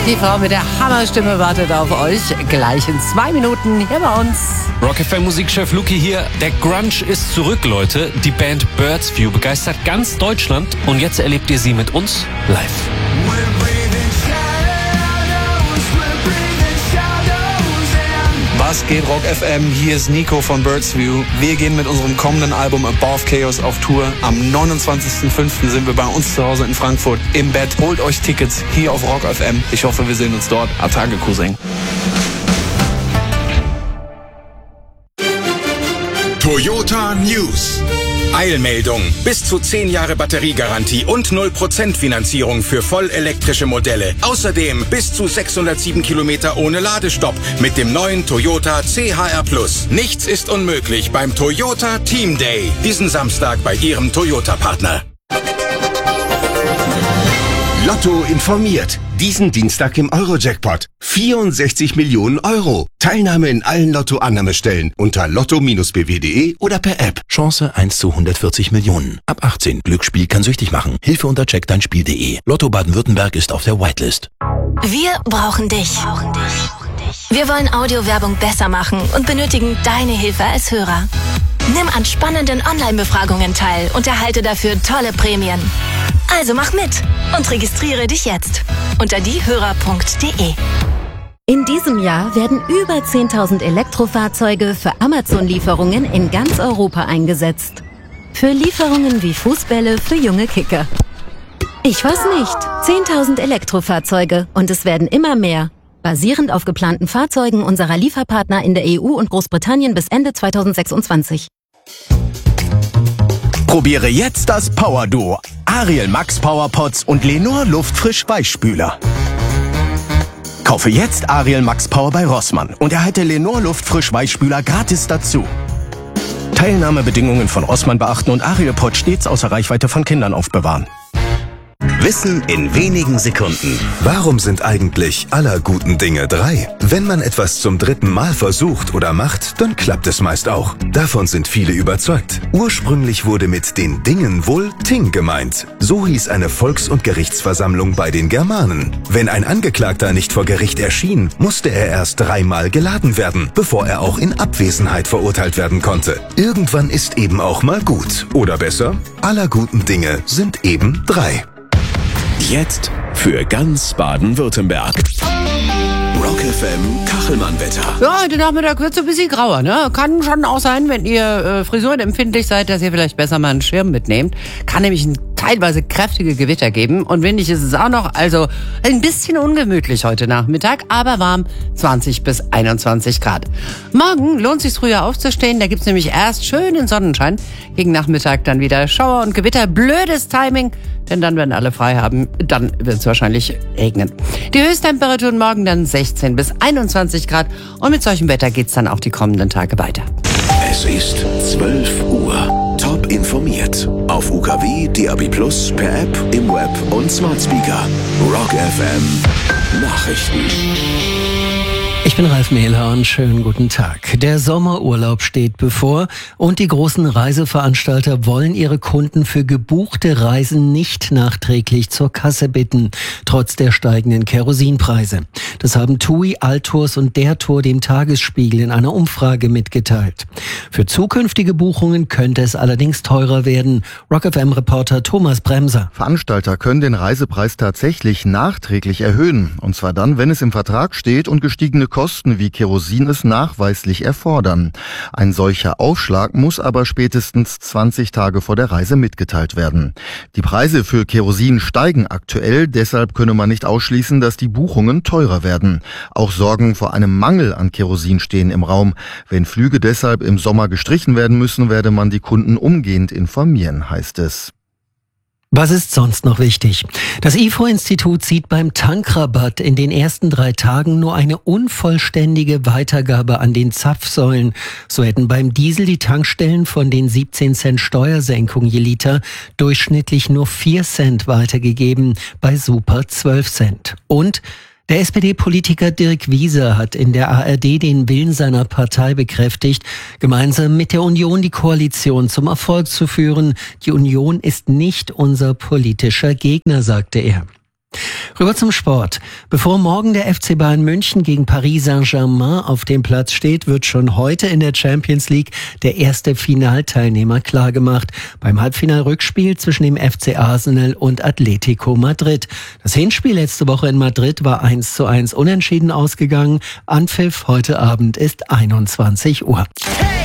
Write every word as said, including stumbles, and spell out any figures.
Die Frau mit der Hammerstimme wartet auf euch. Gleich in zwei Minuten hier bei uns. Rock F M Musikchef Luki hier. Der Grunge ist zurück, Leute. Die Band Birds View begeistert ganz Deutschland. Und jetzt erlebt ihr sie mit uns live. Was geht, Rock F M? Hier ist Nico von Birds View. Wir gehen mit unserem kommenden Album Above Chaos auf Tour. Am neunundzwanzigsten fünften sind wir bei uns zu Hause in Frankfurt im Bett. Holt euch Tickets hier auf Rock F M. Ich hoffe, wir sehen uns dort. Atage Cousin. Toyota News. Eilmeldung. Bis zu zehn Jahre Batteriegarantie und null Prozent Finanzierung für vollelektrische Modelle. Außerdem bis zu sechshundertsieben Kilometer ohne Ladestopp mit dem neuen Toyota C H R Plus. Nichts ist unmöglich beim Toyota Team Day. Diesen Samstag bei Ihrem Toyota-Partner. Lotto informiert. Diesen Dienstag im Euro-Jackpot. vierundsechzig Millionen Euro. Teilnahme in allen Lotto-Annahmestellen unter lotto bindestrich b w punkt d e oder per App. Chance eins zu hundertvierzig Millionen. Ab achtzehn. Glücksspiel kann süchtig machen. Hilfe unter check dein Spiel punkt d e. Lotto Baden-Württemberg ist auf der Whitelist. Wir brauchen dich. Wir wollen Audiowerbung besser machen und benötigen deine Hilfe als Hörer. Nimm an spannenden Online-Befragungen teil und erhalte dafür tolle Prämien. Also mach mit und registriere dich jetzt unter diehörer punkt d e. In diesem Jahr werden über zehntausend Elektrofahrzeuge für Amazon-Lieferungen in ganz Europa eingesetzt. Für Lieferungen wie Fußbälle für junge Kicker. Ich weiß nicht, zehntausend Elektrofahrzeuge und es werden immer mehr. Basierend auf geplanten Fahrzeugen unserer Lieferpartner in der E U und Großbritannien bis Ende zweitausendsechsundzwanzig. Probiere jetzt das Power Duo. Ariel Max Power Pods und Lenor Luftfrisch Weichspüler. Kaufe jetzt Ariel Max Power bei Rossmann und erhalte Lenor Luftfrisch Weichspüler gratis dazu. Teilnahmebedingungen von Rossmann beachten und Ariel Pod stets außer Reichweite von Kindern aufbewahren. Wissen in wenigen Sekunden. Warum sind eigentlich aller guten Dinge drei? Wenn man etwas zum dritten Mal versucht oder macht, dann klappt es meist auch. Davon sind viele überzeugt. Ursprünglich wurde mit den Dingen wohl Ting gemeint. So hieß eine Volks- und Gerichtsversammlung bei den Germanen. Wenn ein Angeklagter nicht vor Gericht erschien, musste er erst dreimal geladen werden, bevor er auch in Abwesenheit verurteilt werden konnte. Irgendwann ist eben auch mal gut. Oder besser, aller guten Dinge sind eben drei. Jetzt für ganz Baden-Württemberg. Rock F M Kachelmann-Wetter. Ja, heute Nachmittag wird es ein bisschen grauer, ne? Kann schon auch sein, wenn ihr äh, frisurenempfindlich seid, dass ihr vielleicht besser mal einen Schirm mitnehmt. Kann nämlich ein teilweise kräftige Gewitter geben. Und windig ist es auch noch, also ein bisschen ungemütlich heute Nachmittag, aber warm, zwanzig bis einundzwanzig Grad. Morgen lohnt es sich früher aufzustehen, da gibt's nämlich erst schönen Sonnenschein. Gegen Nachmittag dann wieder Schauer und Gewitter. Blödes Timing, denn dann werden alle frei haben. Dann wird es wahrscheinlich regnen. Die Höchsttemperaturen morgen dann sechzehn bis einundzwanzig Grad. Und mit solchem Wetter geht's dann auch die kommenden Tage weiter. Es ist zwölf Uhr. Top informiert. Auf U K W, D A B Plus, per App, im Web und Smart Speaker. Rock F M Nachrichten. Ich bin Ralf Mehlhorn, schönen guten Tag. Der Sommerurlaub steht bevor und die großen Reiseveranstalter wollen ihre Kunden für gebuchte Reisen nicht nachträglich zur Kasse bitten, trotz der steigenden Kerosinpreise. Das haben TUI, Altours und der Tour dem Tagesspiegel in einer Umfrage mitgeteilt. Für zukünftige Buchungen könnte es allerdings teurer werden. Rock F M-Reporter Thomas Bremser. Veranstalter können den Reisepreis tatsächlich nachträglich erhöhen. Und zwar dann, wenn es im Vertrag steht und gestiegene Kosten wie Kerosin es nachweislich erfordern. Ein solcher Aufschlag muss aber spätestens zwanzig Tage vor der Reise mitgeteilt werden. Die Preise für Kerosin steigen aktuell, deshalb könne man nicht ausschließen, dass die Buchungen teurer werden. Auch Sorgen vor einem Mangel an Kerosin stehen im Raum. Wenn Flüge deshalb im Sommer gestrichen werden müssen, werde man die Kunden umgehend informieren, heißt es. Was ist sonst noch wichtig? Das I F O-Institut sieht beim Tankrabatt in den ersten drei Tagen nur eine unvollständige Weitergabe an den Zapfsäulen. So hätten beim Diesel die Tankstellen von den siebzehn Cent Steuersenkung je Liter durchschnittlich nur vier Cent weitergegeben, bei Super zwölf Cent. Und der S P D-Politiker Dirk Wieser hat in der A R D den Willen seiner Partei bekräftigt, gemeinsam mit der Union die Koalition zum Erfolg zu führen. Die Union ist nicht unser politischer Gegner, sagte er. Rüber zum Sport. Bevor morgen der F C Bayern München gegen Paris Saint-Germain auf dem Platz steht, wird schon heute in der Champions League der erste Finalteilnehmer klargemacht. Beim Halbfinalrückspiel zwischen dem F C Arsenal und Atletico Madrid. Das Hinspiel letzte Woche in Madrid war eins zu eins unentschieden ausgegangen. Anpfiff heute Abend ist einundzwanzig Uhr. Hey!